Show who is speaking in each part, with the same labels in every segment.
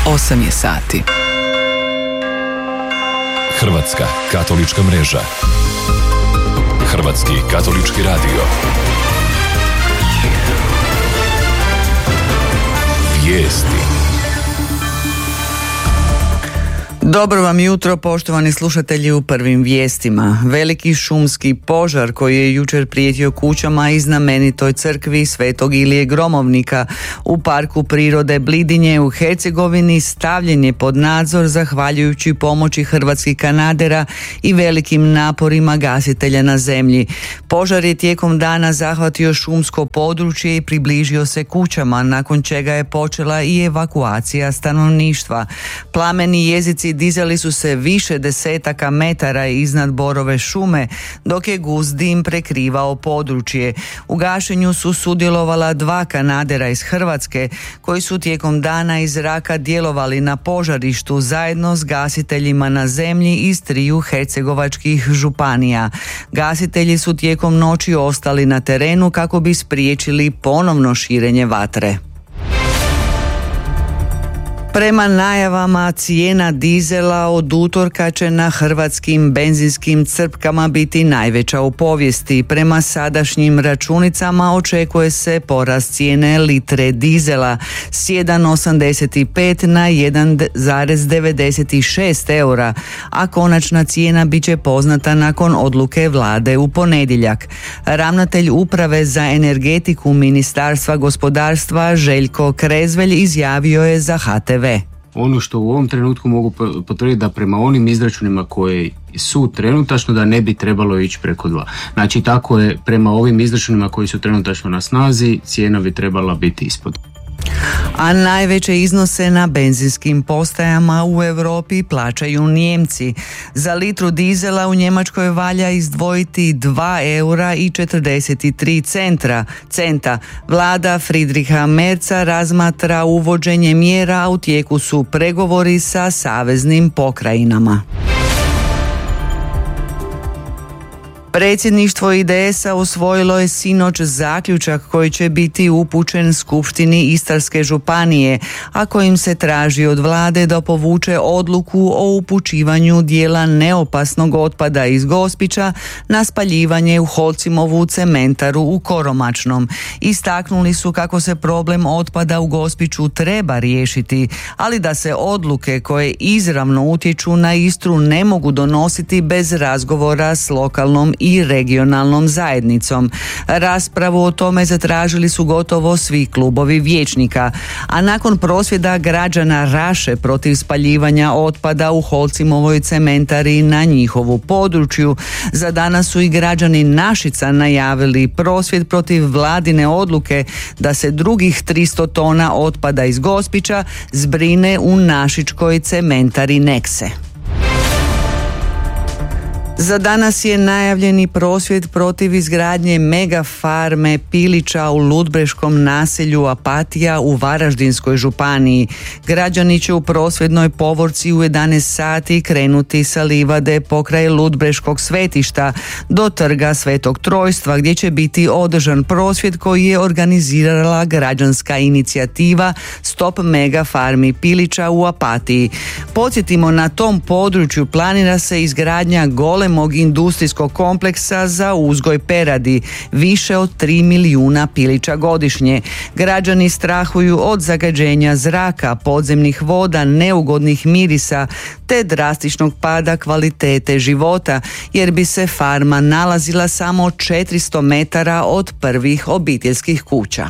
Speaker 1: 8 je sati.
Speaker 2: Hrvatska katolička mreža. Hrvatski katolički radio. Vijesti.
Speaker 3: Dobro vam jutro, poštovani slušatelji, u prvim vijestima. Veliki šumski požar koji je jučer prijetio kućama i znamenitoj crkvi Svetog Ilije Gromovnika u parku prirode Blidinje u Hercegovini stavljen je pod nadzor zahvaljujući pomoći hrvatskih kanadera i velikim naporima gasitelja na zemlji. Požar je tijekom dana zahvatio šumsko područje i približio se kućama, nakon čega je počela i evakuacija stanovništva. Plameni jezici dizali su se više desetaka metara iznad borove šume, dok je gust dim prekrivao područje. U gašenju su sudjelovala 2 kanadera iz Hrvatske, koji su tijekom dana iz zraka djelovali na požarištu zajedno s gasiteljima na zemlji iz 3 hercegovačkih županija. Gasitelji su tijekom noći ostali na terenu kako bi spriječili ponovno širenje vatre. Prema najavama, cijena dizela od utorka će na hrvatskim benzinskim crpkama biti najveća u povijesti. Prema sadašnjim računicama očekuje se porast cijene litre dizela s 1,85 na 1,96 eura, a konačna cijena bit će poznata nakon odluke vlade u ponedjeljak. Ravnatelj Uprave za energetiku Ministarstva gospodarstva Željko Krezvelj izjavio je za HTV.
Speaker 4: Ono što u ovom trenutku mogu potvrditi da prema onim izračunima koji su trenutačno da ne bi trebalo ići preko 2. Znači tako je prema ovim izračunima koji su trenutačno na snazi, cijena bi trebala biti ispod.
Speaker 3: A najveće iznose na benzinskim postajama u Europi plaćaju Nijemci. Za litru dizela u Njemačkoj valja izdvojiti 2 eura i 43 centa. Vlada Friedricha Merza razmatra uvođenje mjera, a u tijeku su pregovori sa saveznim pokrajinama. Predsjedništvo IDS-a usvojilo je sinoć zaključak koji će biti upućen Skupštini Istarske županije, a kojim se traži od vlade da povuče odluku o upućivanju dijela neopasnog otpada iz Gospića na spaljivanje u Holcimovu cementaru u Koromačnom. Istaknuli su kako se problem otpada u Gospiću treba riješiti, ali da se odluke koje izravno utječu na Istru ne mogu donositi bez razgovora s lokalnom i regionalnom zajednicom. Raspravu o tome zatražili su gotovo svi klubovi vijećnika, a nakon prosvjeda građana Raše protiv spaljivanja otpada u Holcimovoj cementari na njihovu području, za danas su i građani Našica najavili prosvjed protiv vladine odluke da se drugih 300 tona otpada iz Gospića zbrine u našičkoj cementari Nekse. Za danas je najavljeni prosvjed protiv izgradnje mega farme pilića u ludbreškom naselju Apatija u Varaždinskoj županiji. Građani će u prosvjednoj povorci u 11 sati krenuti sa livade pokraj ludbreškog svetišta do trga Svetog Trojstva, gdje će biti održan prosvjed koji je organizirala građanska inicijativa Stop mega farmi pilića u Apatiji. Podsjetimo, na tom području planira se izgradnja golemog industrijskog kompleksa za uzgoj peradi, više od 3 milijuna pilića godišnje. Građani strahuju od zagađenja zraka, podzemnih voda, neugodnih mirisa te drastičnog pada kvalitete života, jer bi se farma nalazila samo 400 metara od prvih obiteljskih kuća.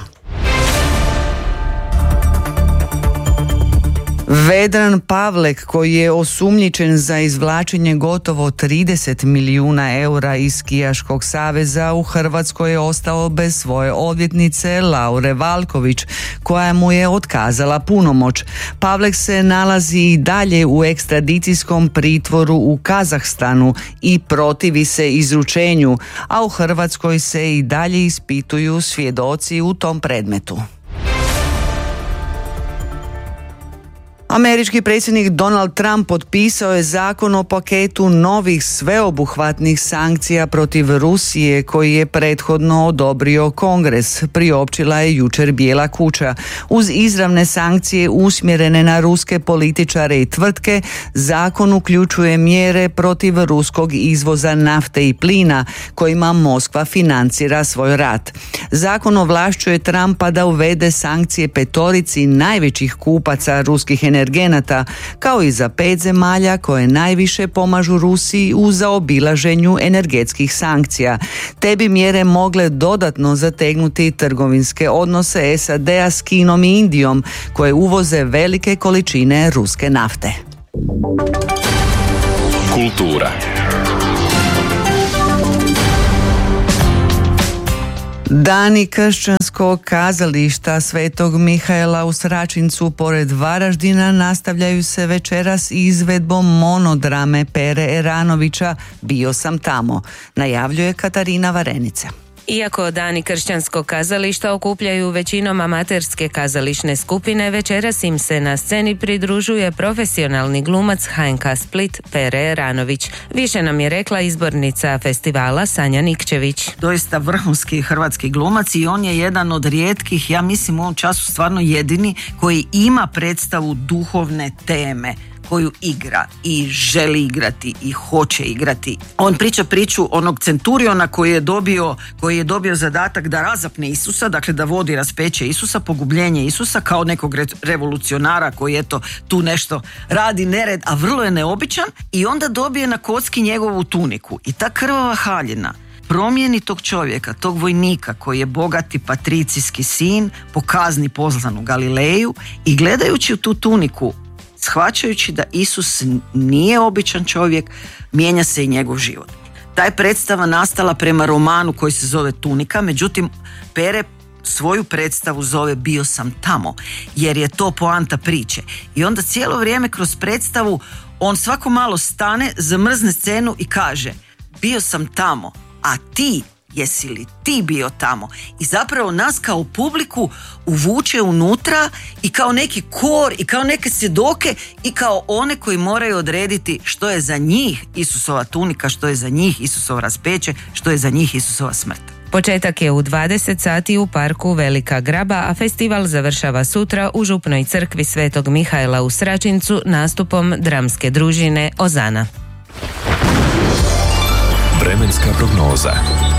Speaker 3: Vedran Pavlek, koji je osumnjičen za izvlačenje gotovo 30 milijuna eura iz Skijaškog saveza, u Hrvatskoj je ostao bez svoje odvjetnice Laure Valković, koja mu je otkazala punomoć. Pavlek se nalazi i dalje u ekstradicijskom pritvoru u Kazahstanu i protivi se izručenju, a u Hrvatskoj se i dalje ispituju svjedoci u tom predmetu. Američki predsjednik Donald Trump potpisao je zakon o paketu novih sveobuhvatnih sankcija protiv Rusije koji je prethodno odobrio Kongres, priopćila je jučer Bijela kuća. Uz izravne sankcije usmjerene na ruske političare i tvrtke, zakon uključuje mjere protiv ruskog izvoza nafte i plina kojima Moskva financira svoj rat. Zakon ovlašćuje Trumpa da uvede sankcije 5 najvećih kupaca ruskih energenata, kao i za 5 zemalja koje najviše pomažu Rusiji u zaobilaženju energetskih sankcija. Te bi mjere mogle dodatno zategnuti trgovinske odnose SAD-a s Kinom i Indijom, koje uvoze velike količine ruske nafte.
Speaker 2: Kultura.
Speaker 3: Dani kršćanskog kazališta Svetog Mihaela u Sračincu pored Varaždina nastavljaju se večeras izvedbom monodrame Pere Eranovića Bio sam tamo, najavljuje Katarina Varenica.
Speaker 1: Iako Dani kršćanskog kazališta okupljaju većinom amaterske kazališne skupine, večeras im se na sceni pridružuje profesionalni glumac HNK Split Pere Eranović. Više nam je rekla izbornica festivala Sanja Nikčević.
Speaker 5: Doista vrhunski hrvatski glumac i on je jedan od rijetkih, ja mislim u ovom času stvarno jedini, koji ima predstavu duhovne teme koju igra i želi igrati i hoće igrati. On priča priču onog centuriona koji je dobio zadatak da razapne Isusa, dakle da vodi raspeće Isusa, pogubljenje Isusa kao nekog revolucionara koji eto tu nešto radi nered, a vrlo je neobičan, i onda dobije na kocki njegovu tuniku i ta krvava haljina promijeni tog čovjeka, tog vojnika koji je bogati patricijski sin, po kazni poslan u Galileju, i gledajući u tu tuniku, shvaćajući da Isus nije običan čovjek, mijenja se i njegov život. Ta je predstava nastala prema romanu koji se zove Tunika, međutim Pere svoju predstavu zove Bio sam tamo, jer je to poanta priče. I onda cijelo vrijeme kroz predstavu on svako malo stane, zamrzne scenu i kaže: bio sam tamo, a ti, jesi li ti bio tamo? I zapravo nas kao publiku uvuče unutra i kao neki kor i kao neke svjedoke i kao one koji moraju odrediti što je za njih Isusova tunika, što je za njih Isusovo raspeće, što je za njih Isusova smrt.
Speaker 1: Početak je u 20 sati u parku Velika Graba, a festival završava sutra u Župnoj crkvi Svetog Mihaela u Sračincu nastupom dramske družine Ozana.
Speaker 2: Vremenska prognoza.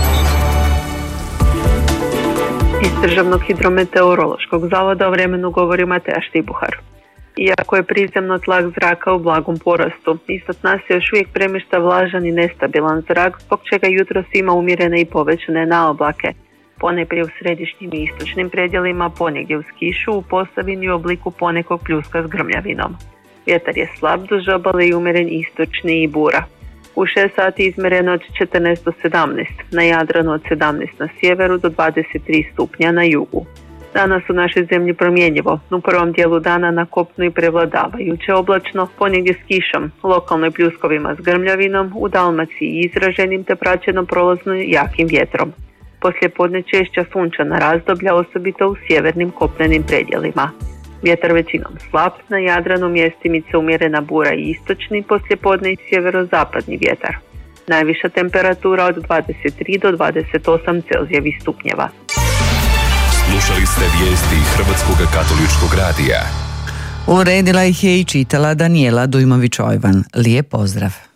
Speaker 6: Iz Državnog hidrometeorološkog zavoda o vremenu govori Mateja Štibuhar. Iako je prizemno tlak zraka u blagom porastu, ispod nas se još uvijek premješta vlažan i nestabilan zrak, zbog čega jutros ima umjerene i povećane naoblake. Ponajprije u središnjim i istočnim predjelima, ponegdje uz kišu, u Posavini u obliku ponekog pljuska s grmljavinom. Vjetar je slab duž obale i umjeren istočni i bura. U 6 sati izmjereno od 14 do 17, na Jadranu od 17 na sjeveru do 23 stupnja na jugu. Danas u našoj zemlji promjenjivo, u prvom dijelu dana na kopnu i prevladavajuće oblačno, ponegdje s kišom, lokalno i pljuskovima s grmljavinom, u Dalmaciji izraženim te praćeno prolazno jakim vjetrom. Poslijepodne češća sunčana razdoblja, osobito u sjevernim kopnenim predjelima. Vjetar većinom slab, na Jadranu mjestimice umjerena bura i istočni, poslijepodne i sjeverozapadni vjetar. Najviša temperatura od 23 do 28 Celzijevih stupnjeva.
Speaker 2: Slušali ste vijesti Hrvatskog katoličkog radija.
Speaker 3: Uredila ih je i čitala Danijela Dujmović-Ojvan. Lijep pozdrav.